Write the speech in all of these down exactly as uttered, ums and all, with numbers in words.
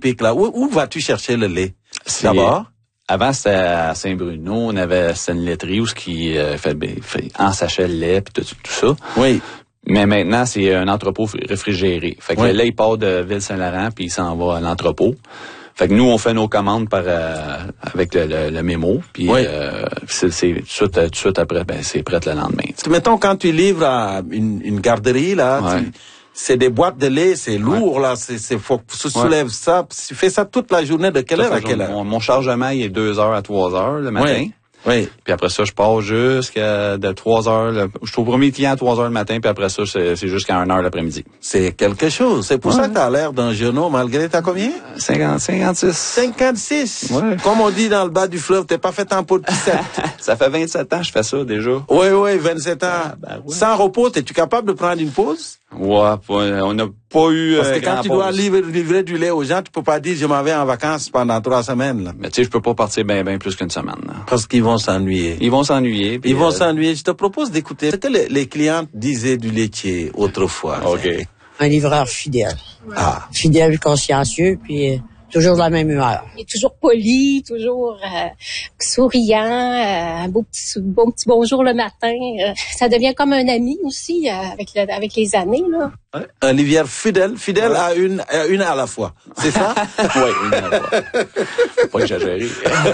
typique, là. Où, où vas-tu chercher le lait? D'abord? Avant, c'était à Saint-Bruno. On avait, c'était une laiterie où ce qui euh, fait, fait en sachet le lait puis tout, tout ça. Oui. Mais maintenant, c'est un entrepôt réfrigéré. Fait que oui. le lait, il part de Ville-Saint-Laurent puis il s'en va à l'entrepôt. Fait que nous, on fait nos commandes par euh, avec le, le, le mémo, puis oui. euh, c'est, c'est tout de suite, tout de suite après, ben c'est prêt le lendemain. T'sais. Mettons quand tu livres à une, une garderie là, ouais. tu, c'est des boîtes de lait, c'est lourd ouais. là, c'est c'est faut que tu soulèves ouais. ça. Tu fais ça toute la journée de quelle toute heure à quelle heure? Mon, mon chargement il est deux heures à trois heures le matin. Oui. Oui. Puis après ça, je pars jusqu'à de trois heures. Le, je suis au premier client à trois heures le matin, puis après ça, c'est, c'est jusqu'à une heure l'après-midi. C'est quelque chose. C'est pour ouais. ça que t'as l'air d'un genou, malgré t'as combien? cinquante, cinquante-six. cinquante-six? Ouais. Comme on dit dans le bas du fleuve, t'es pas fait en pot de piscette. Ça fait vingt-sept ans que je fais ça, déjà. Oui, oui, vingt-sept ans. Ah, ben oui. Sans repos, es-tu capable de prendre une pause? Ouais, on n'a pas eu... Parce que euh, quand tu dois livrer, livrer du lait aux gens, tu peux pas dire je m'en vais en vacances pendant trois semaines. Là. Mais tu sais, je peux pas partir bien bien plus qu'une semaine. Là. Parce qu'ils vont s'ennuyer. Ils vont s'ennuyer. Ils euh... vont s'ennuyer. Je te propose d'écouter ce que les, les clients disaient du laitier autrefois. OK. Un livreur fidèle. Ah. Fidèle, consciencieux, puis... toujours de la même humeur. Il est toujours poli, toujours euh, souriant, euh, un beau petit, bon petit bonjour le matin. Euh, ça devient comme un ami aussi euh, avec le, avec les années là. Ouais. Un livreur fidèle, fidèle ouais. à une à une à la fois. C'est ça? Oui, une à la fois. Faut pas exagérer.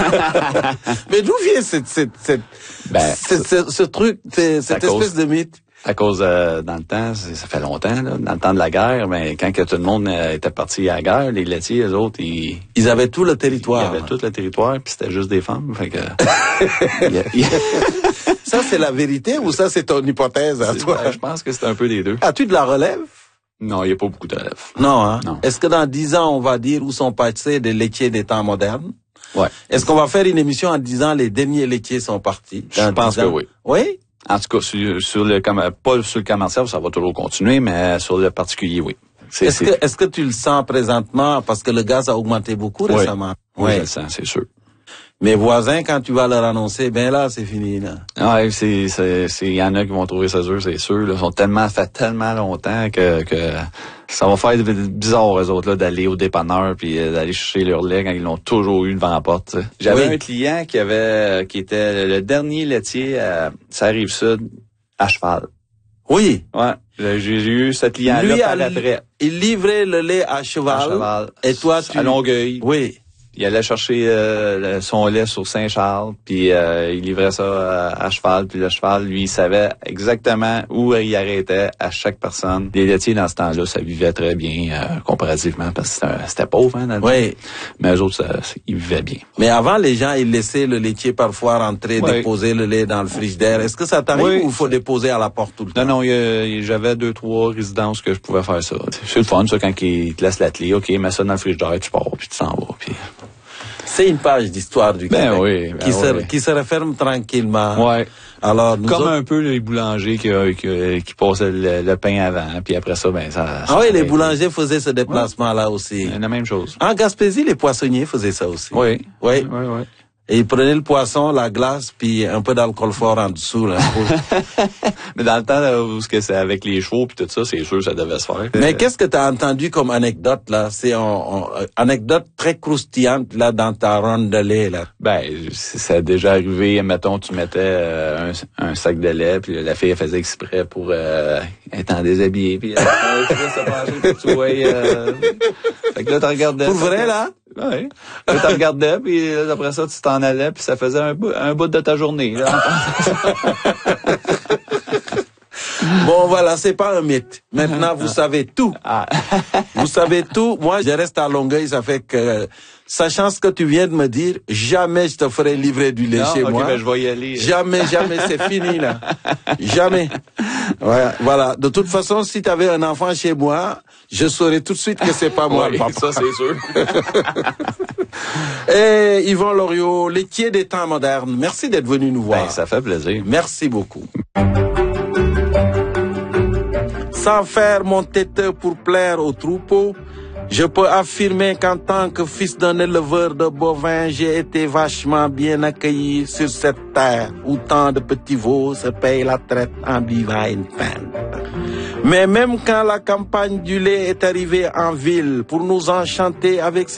Mais d'où vient cette cette cette, ben, cette, cette ce truc, cette, cette espèce cause... de mythe? À cause, euh, dans le temps, ça fait longtemps, là, dans le temps de la guerre, mais quand que tout le monde euh, était parti à la guerre, les laitiers, eux autres, ils... Ils avaient tout le territoire. Ils avaient tout le territoire, puis c'était juste des femmes, fait que... y a, y a... Ça, c'est la vérité ou ça, c'est ton hypothèse à toi? Ben, je pense que c'est un peu des deux. As-tu de la relève? Non, il n'y a pas beaucoup de relève. Non, hein? Non. Est-ce que dans dix ans, on va dire où sont passés des laitiers des temps modernes? Ouais. Est-ce qu'on va faire une émission en disant les derniers laitiers sont partis? Je pense que oui. Oui? En tout cas, sur, sur le pas sur le commercial, ça va toujours continuer, mais sur le particulier, oui. C'est, est-ce c'est... que est-ce que tu le sens présentement parce que le gaz a augmenté beaucoup oui. récemment? Oui, oui, je le sens, c'est sûr. Mes voisins, quand tu vas leur annoncer, ben là, c'est fini, là. Ouais, c'est, c'est, c'est, il y en a qui vont trouver ça dur, c'est sûr, là. Ils sont tellement, fait tellement longtemps que, que, ça va faire bizarre, eux autres, là, d'aller au dépanneur puis euh, d'aller chercher leur lait quand ils l'ont toujours eu devant la porte, t'sais. J'avais oui. un client qui avait, qui était le dernier laitier à, ça arrive sud, à cheval. Oui. Ouais. J'ai, j'ai eu ce client-là Lui par a, après. Il livrait le lait à cheval. À cheval. Et toi, tu... À Longueuil. Oui. Il allait chercher euh, son lait sur Saint-Charles, puis euh, il livrait ça à, à cheval, puis le cheval, lui, il savait exactement où il arrêtait à chaque personne. Les laitiers, dans ce temps-là, ça vivait très bien, euh, comparativement, parce que c'était, c'était pauvre, hein, dans le oui. temps. Mais eux autres, ça, ils vivaient bien. Mais avant, les gens, ils laissaient le laitier parfois rentrer, oui. déposer le lait dans le frigidaire. Est-ce que ça t'arrive oui. ou il faut déposer à la porte tout le temps? Non, non, il y a, j'avais deux, trois résidences que je pouvais faire ça. C'est le fun, ça, quand ils te laissent la clé. OK, mets ça dans le frigidaire, tu pars, puis tu t'en vas, puis... C'est une page d'histoire du ben Québec oui, ben qui, oui. Se, qui se referme tranquillement. Ouais. Alors, nous comme autres... un peu les boulangers qui, qui, qui passaient le, le pain avant, puis après ça, ben ça... Ah oui, les boulangers faisaient ce déplacement-là ouais. aussi. C'est la même chose. En Gaspésie, les poissonniers faisaient ça aussi. Oui. Oui. Oui, oui. Et ils prenaient le poisson, la glace, puis un peu d'alcool fort en dessous. Là, pour... Mais dans le temps là, où c'est avec les chevaux puis tout ça, c'est sûr que ça devait se faire. Mais qu'est-ce que tu as entendu comme anecdote là? C'est une anecdote très croustillante là dans ta ronde de lait là. Ben, ça a déjà arrivé. Mettons, tu mettais euh, un, un sac de lait, puis la fille elle faisait exprès pour euh, être en déshabillé, puis elle se pencher pour que tu vois. Euh... Fait que là, tu regardais. Pour vrai là? Oui. Là, tu regardais, puis après ça, tu t'en allais, puis ça faisait un bout, un bout de ta journée. Là. Bon, voilà, c'est pas un mythe. Maintenant, vous savez tout. Ah. Vous savez tout. Moi, je reste à Longueuil, ça fait que, sachant ce que tu viens de me dire, jamais je te ferai livrer du lait non, chez okay, moi. Ben, je vais y aller. Jamais, jamais, c'est fini, là. Jamais. Ouais, voilà. De toute façon, si tu avais un enfant chez moi, je saurais tout de suite que c'est pas moi, oui, le papa. Ça, c'est sûr. Et Yvon Loriot, laitier des temps modernes. Merci d'être venu nous voir. Ben, ça fait plaisir. Merci beaucoup. Sans faire mon têteux pour plaire au troupeau, je peux affirmer qu'en tant que fils d'un éleveur de bovins, j'ai été vachement bien accueilli sur cette terre où tant de petits veaux se payent la traite en buvant une pinte. Mais même quand la campagne du lait est arrivée en ville pour nous enchanter avec ses